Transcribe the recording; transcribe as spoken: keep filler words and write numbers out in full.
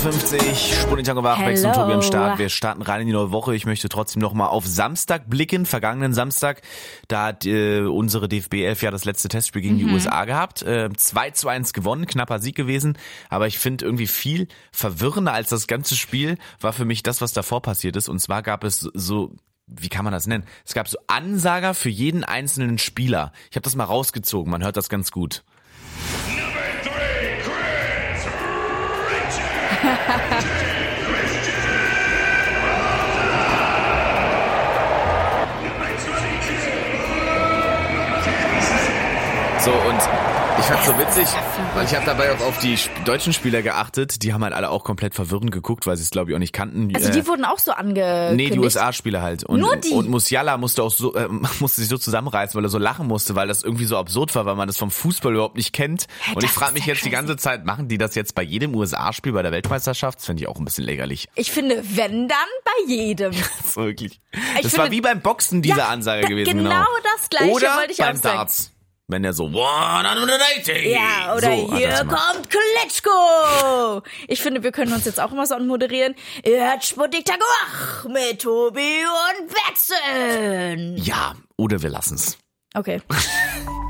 fünfzig, Sputnik Tango Wachwechsel und Tobi am Start. Wir starten rein in die neue Woche. Ich möchte trotzdem noch mal auf Samstag blicken, vergangenen Samstag. Da hat äh, unsere D F B elf ja das letzte Testspiel gegen mhm. die U S A gehabt. Äh, zwei zu eins gewonnen, knapper Sieg gewesen. Aber ich finde irgendwie viel verwirrender als das ganze Spiel war für mich das, was davor passiert ist. Und zwar gab es so... Wie kann man das nennen? Es gab so Ansager für jeden einzelnen Spieler. Ich habe das mal rausgezogen, man hört das ganz gut. So, und ich fand's so witzig, weil ich habe dabei auch auf die deutschen Spieler geachtet. Die haben halt alle auch komplett verwirrend geguckt, weil sie es glaube ich auch nicht kannten. Also die äh, wurden auch so angekündigt? Nee, die U S A-Spieler halt. Und, Nur die? Und Musiala musste auch so, äh, musste sich so zusammenreißen, weil er so lachen musste, weil das irgendwie so absurd war, weil man das vom Fußball überhaupt nicht kennt. Hey, und ich frage mich jetzt crazy. Die ganze Zeit, machen die das jetzt bei jedem U S A-Spiel bei der Weltmeisterschaft? Das finde ich auch ein bisschen lächerlich. Ich finde, wenn dann bei jedem. Das war wirklich. Ich das finde, war wie beim Boxen diese ja, Ansage gewesen. Genau, genau das Gleiche Oder wollte ich beim auch sagen. Darts. Wenn er so hundertachtzig. Ja, oder so, hier kommt Klitschko. Ich finde, wir können uns jetzt auch immer so anmoderieren. Ihr hört Sputnik Tango Wach mit Tobi und Wechseln. Ja, oder wir lassen's. Okay.